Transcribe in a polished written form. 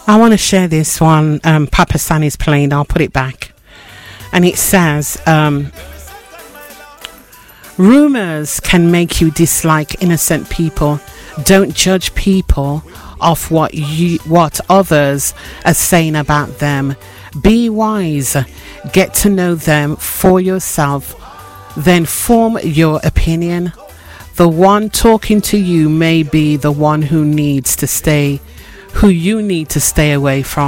I want to share this one. Papa San is playing. I'll put it back. And it says, rumors can make you dislike innocent people. Don't judge people off what others are saying about them. Be wise. Get to know them for yourself. Then form your opinion. The one talking to you may be the one who you need to stay away from.